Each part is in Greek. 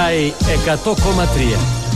Sky 100,3.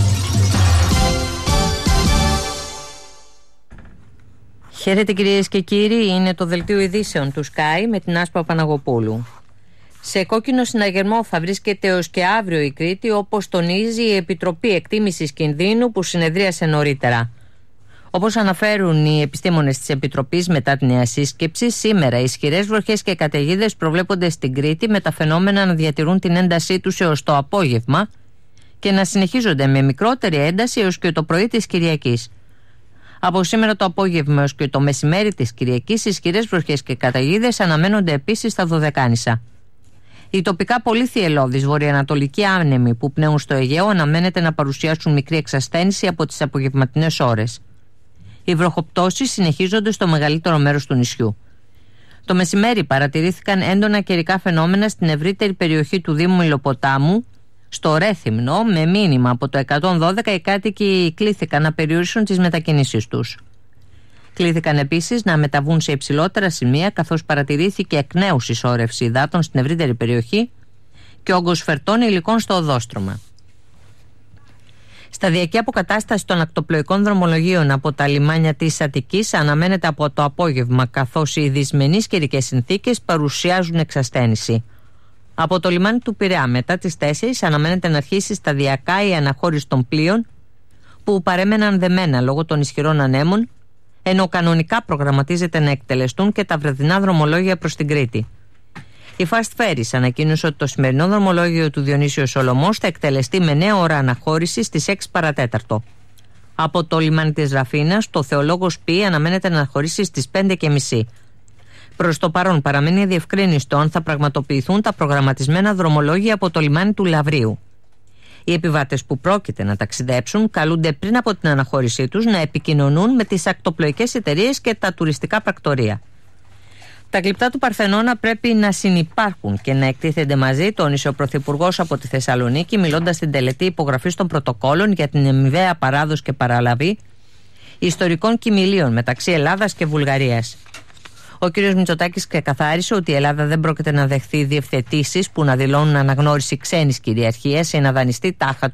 Χαίρετε κυρίες και κύριοι, είναι το δελτίο ειδήσεων του Sky με την Άσπα Παναγοπούλου. Σε κόκκινο συναγερμό θα βρίσκεται έως και αύριο η Κρήτη, όπως τονίζει η Επιτροπή Εκτίμησης Κινδύνου που συνεδρίασε νωρίτερα. Όπως αναφέρουν οι επιστήμονες της Επιτροπής μετά τη νέα σύσκεψη, σήμερα ισχυρές βροχές και καταιγίδες προβλέπονται στην Κρήτη, με τα φαινόμενα να διατηρούν την έντασή τους έως το απόγευμα και να συνεχίζονται με μικρότερη ένταση έως και το πρωί της Κυριακής. Από σήμερα το απόγευμα έως και το μεσημέρι της Κυριακής, ισχυρές βροχές και καταιγίδες αναμένονται επίσης στα Δωδεκάνησα. Οι τοπικά πολύ θυελλώδεις βορειοανατολικοί άνεμοι που πνέουν στο Αιγαίο αναμένεται να παρουσιάσουν μικρή εξασθένηση από τις απογευματινές ώρες. Οι βροχοπτώσεις συνεχίζονται στο μεγαλύτερο μέρος του νησιού. Το μεσημέρι παρατηρήθηκαν έντονα καιρικά φαινόμενα στην ευρύτερη περιοχή του Δήμου Υλοποτάμου, στο Ρέθυμνο, με μήνυμα από το 112 οι κάτοικοι κλήθηκαν να περιορίσουν τις μετακινήσεις τους. Κλήθηκαν επίσης να μεταβούν σε υψηλότερα σημεία, καθώς παρατηρήθηκε εκ νέου συσσόρευση υδάτων στην ευρύτερη περιοχή και όγκος φερτών υλικών στο οδόστρωμα. Σταδιακή αποκατάσταση των ακτοπλοϊκών δρομολογίων από τα λιμάνια της Αττικής αναμένεται από το απόγευμα, καθώς οι δυσμενείς καιρικές συνθήκες παρουσιάζουν εξασθένηση. Από το λιμάνι του Πειραιά μετά τις 4 αναμένεται να αρχίσει σταδιακά η αναχώρηση των πλοίων που παρέμεναν δεμένα λόγω των ισχυρών ανέμων, ενώ κανονικά προγραμματίζεται να εκτελεστούν και τα βραδινά δρομολόγια προς την Κρήτη. Η Fast Ferries ανακοίνωσε ότι το σημερινό δρομολόγιο του Διονύσιο Σολωμός θα εκτελεστεί με νέα ώρα αναχώρησης στις 6 παρατέταρτο. Από το λιμάνι της Ραφίνας, το Θεολόγος Π αναμένεται να αναχωρήσει στις 5:30. Προς το παρόν παραμένει αδιευκρίνιστο αν θα πραγματοποιηθούν τα προγραμματισμένα δρομολόγια από το λιμάνι του Λαβρίου. Οι επιβάτες που πρόκειται να ταξιδέψουν καλούνται πριν από την αναχώρησή τους να επικοινωνούν με τις ακτοπλοϊκές εταιρείες και τα τουριστικά πρακτορεία. Τα γλυπτά του Παρθενώνα πρέπει να συνυπάρχουν και να εκτίθενται μαζί, τόνισε ο Πρωθυπουργός από τη Θεσσαλονίκη, μιλώντας στην τελετή υπογραφής των πρωτοκόλων για την αμοιβαία παράδοση και παραλαβή ιστορικών κοιμηλίων μεταξύ Ελλάδας και Βουλγαρίας. Ο κ. Μητσοτάκης ξεκαθάρισε ότι η Ελλάδα δεν πρόκειται να δεχθεί διευθετήσεις που να δηλώνουν αναγνώριση ξένης κυριαρχίας ή να δανειστεί τάχα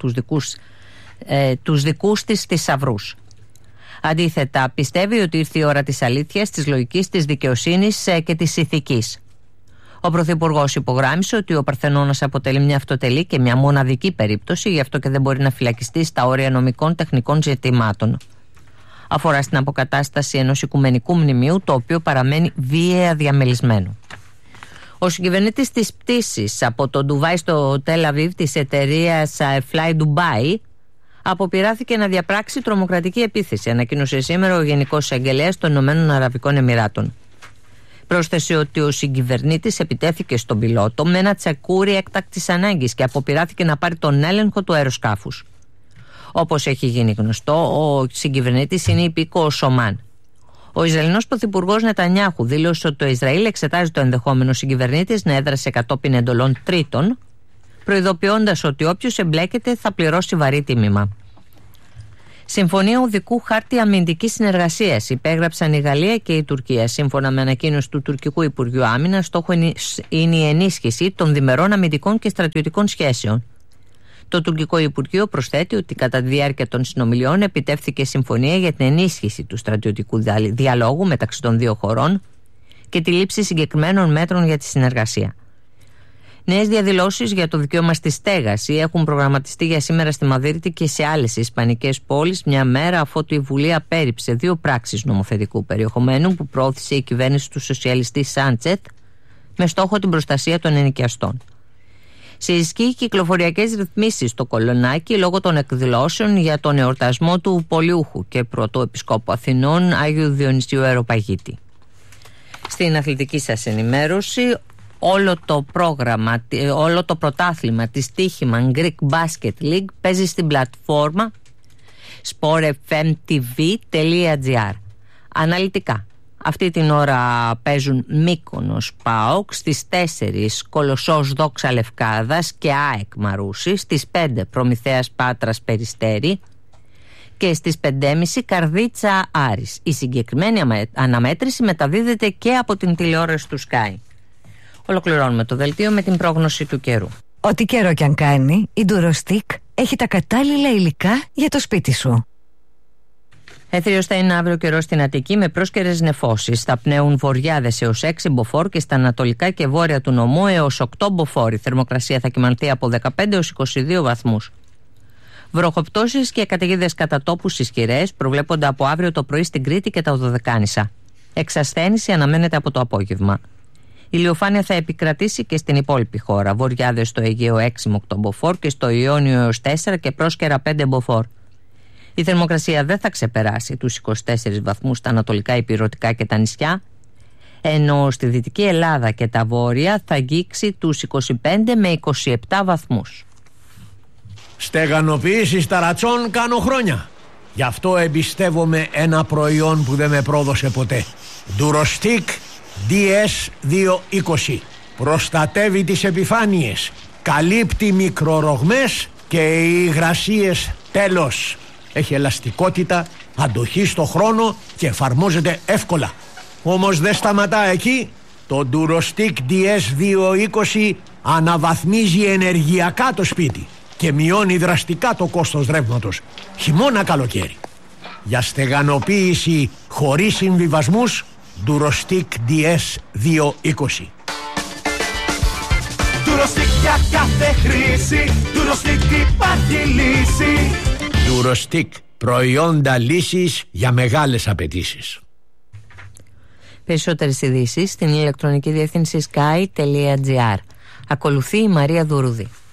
τους δικούς της θησαυρούς. Αντίθετα, πιστεύει ότι ήρθε η ώρα της αλήθειας, της λογικής, της δικαιοσύνης και της ηθικής. Ο Πρωθυπουργός υπογράμμισε ότι ο Παρθενώνας αποτελεί μια αυτοτελή και μια μοναδική περίπτωση, γι' αυτό και δεν μπορεί να φυλακιστεί στα όρια νομικών τεχνικών ζητημάτων. Αφορά στην αποκατάσταση ενός οικουμενικού μνημείου, το οποίο παραμένει βίαια διαμελισμένο. Ο συγκυβερνήτης της πτήσης από το Ντουβάι στο Τελ Αβίβ της εταιρείας Fly Dubai αποπειράθηκε να διαπράξει τρομοκρατική επίθεση, ανακοίνωσε σήμερα ο Γενικός Εισαγγελέας των Ηνωμένων Αραβικών Εμιράτων. Πρόσθεσε ότι ο συγκυβερνήτης επιτέθηκε στον πιλότο με ένα τσεκούρι έκτακτης ανάγκης και αποπειράθηκε να πάρει τον έλεγχο του αεροσκάφους. Όπως έχει γίνει γνωστό, ο συγκυβερνήτης είναι υπήκοος Ομάν. Ο Ισραηλινός Πρωθυπουργός Νετανιάχου δήλωσε ότι το Ισραήλ εξετάζει το ενδεχόμενο συγκυβερνήτης να έδρασε κατόπιν εντολών τρίτων, προειδοποιώντας ότι όποιος εμπλέκεται θα πληρώσει βαρύ τίμημα. Συμφωνία οδικού χάρτη αμυντικής συνεργασίας υπέγραψαν η Γαλλία και η Τουρκία. Σύμφωνα με ανακοίνωση του Τουρκικού Υπουργείου Άμυνας, στόχο είναι η ενίσχυση των διμερών αμυντικών και στρατιωτικών σχέσεων. Το Τουρκικό Υπουργείο προσθέτει ότι κατά τη διάρκεια των συνομιλιών επιτεύχθηκε συμφωνία για την ενίσχυση του στρατιωτικού διαλόγου μεταξύ των δύο χωρών και τη λήψη συγκεκριμένων μέτρων για τη συνεργασία. Νέες διαδηλώσεις για το δικαίωμα στη στέγαση έχουν προγραμματιστεί για σήμερα στη Μαδρίτη και σε άλλες ισπανικές πόλεις, μια μέρα αφότου η Βουλή απέρριψε 2 πράξεις νομοθετικού περιεχομένου που προώθησε η κυβέρνηση του σοσιαλιστή Σάντσετ με στόχο την προστασία των ενοικιαστών. Σε ισχύ κυκλοφοριακές ρυθμίσεις στο Κολονάκι λόγω των εκδηλώσεων για τον εορτασμό του Πολιούχου και Πρωτού Επισκόπου Αθηνών Άγιου Διονυσίου Αεροπαγίτη. Στην αθλητική σας ενημέρωση, όλο το πρωτάθλημα της Τύχημαν Greek Basket League παίζει στην πλατφόρμα sportfmtv.gr. Αναλυτικά, αυτή την ώρα παίζουν Μύκονος ΠΑΟΚ, στις 4 Κολοσσός Δόξα Λευκάδας και ΑΕΚ Μαρούσι, στις 5 Προμηθέας Πάτρας Περιστέρι και στις 5.30 Καρδίτσα Άρης. Η συγκεκριμένη αναμέτρηση μεταδίδεται και από την τηλεόραση του Sky. Ολοκληρώνουμε το δελτίο με την πρόγνωση του καιρού. Ό,τι καιρό κι αν κάνει, η Durostick έχει τα κατάλληλα υλικά για το σπίτι σου. Έθριος θα είναι αύριο καιρό στην Αττική με πρόσκαιρες νεφώσεις. Θα πνέουν βοριάδες έως 6 μποφόρ και στα ανατολικά και βόρεια του νομού έως 8 μποφόρ. Η θερμοκρασία θα κυμανθεί από 15 έως 22 βαθμούς. Βροχοπτώσεις και καταιγίδες κατά τόπους ισχυρές προβλέπονται από αύριο το πρωί στην Κρήτη και τα Οδοδεκάνησα. Εξασθένηση αναμένεται από το απόγευμα. Η ηλιοφάνεια θα επικρατήσει και στην υπόλοιπη χώρα. Βοριάδες στο Αιγαίο 6 με 8 μποφόρ και στο Ιόνιο έως 4 και πρόσκαιρα 5 μποφόρ. Η θερμοκρασία δεν θα ξεπεράσει τους 24 βαθμούς στα ανατολικά ηπειρωτικά και τα νησιά, ενώ στη Δυτική Ελλάδα και τα βόρεια θα αγγίξει τους 25 με 27 βαθμούς. Στεγανοποίηση ταρατσών κάνω χρόνια. Γι' αυτό εμπιστεύομαι ένα προϊόν που δεν με πρόδωσε ποτέ. Durostick DS220. Προστατεύει τις επιφάνειες, καλύπτει μικρορογμές και οι υγρασίες τέλος. Έχει ελαστικότητα, αντοχή στο χρόνο και εφαρμόζεται εύκολα. Όμως δεν σταματά εκεί. Το Durostick DS220 αναβαθμίζει ενεργειακά το σπίτι και μειώνει δραστικά το κόστος ρεύματος, χειμώνα καλοκαίρι. Για στεγανοποίηση χωρίς συμβιβασμούς, Durostick DS220. Durostick για κάθε χρήση, Durostick υπάρχει λύση. Durostick, προϊόντα λύσης για μεγάλες απαιτήσεις. Περισσότερες ειδήσεις στην ηλεκτρονική διεύθυνση sky.gr. Ακολουθεί η Μαρία Δουρούδη.